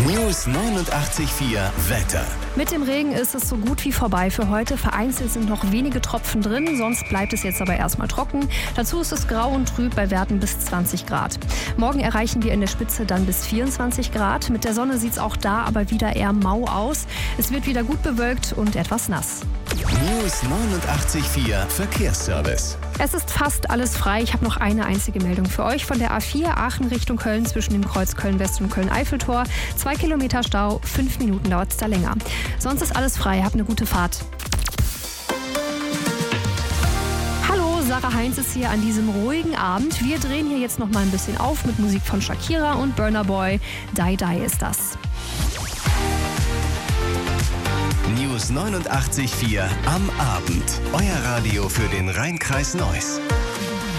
News 89,4 Wetter. Mit dem Regen ist es so gut wie vorbei für heute. Vereinzelt sind noch wenige Tropfen drin, sonst bleibt es jetzt aber erstmal trocken. Dazu ist es grau und trüb bei Werten bis 20 Grad. Morgen erreichen wir in der Spitze dann bis 24 Grad. Mit der Sonne sieht es auch da aber wieder eher mau aus. Es wird wieder gut bewölkt und etwas nass. News 89,4 Verkehrsservice. Es ist fast alles frei. Ich habe noch eine einzige Meldung für euch. Von der A4 Aachen Richtung Köln zwischen dem Kreuz Köln-West und Köln-Eiffeltor. 2 Kilometer Stau, 5 Minuten dauert es da länger. Sonst ist alles frei. Habt eine gute Fahrt. Hallo, Sarah Heinz ist hier an diesem ruhigen Abend. Wir drehen hier jetzt noch mal ein bisschen auf mit Musik von Shakira und Burna Boy. Die Die ist das. News 89,4 am Abend. Euer Radio für den Rhein-Kreis Neuss.